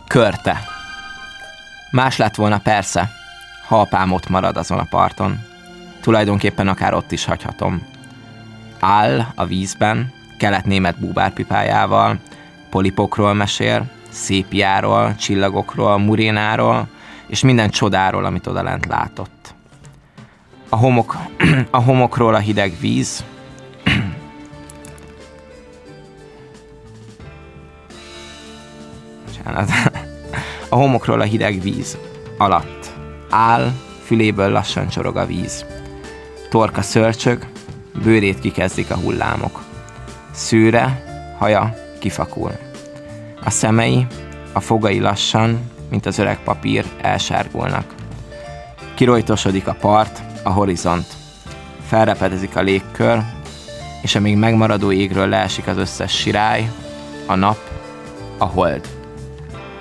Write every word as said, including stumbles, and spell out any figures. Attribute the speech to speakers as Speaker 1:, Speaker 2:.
Speaker 1: Körte. Más lett volna persze, ha apám ott marad azon a parton. Tulajdonképpen akár ott is hagyhatom. Áll a vízben, kelet-német búvárpipájával, polipokról mesél, szépiáról, csillagokról, murénáról, és minden csodáról, amit odalent látott. A, homok, a homokról a hideg víz, a homokról a hideg víz alatt áll, füléből lassan csorog a víz. Torka szörcsög, bőrét kikezdik a hullámok. Szőre, haja kifakul. A szemei, a fogai lassan, mint az öreg papír, elsárgulnak. Kirojtosodik a part, a horizont. Felrepedezik a légkör, és a még megmaradó égről leesik az összes sirály, a nap, a hold.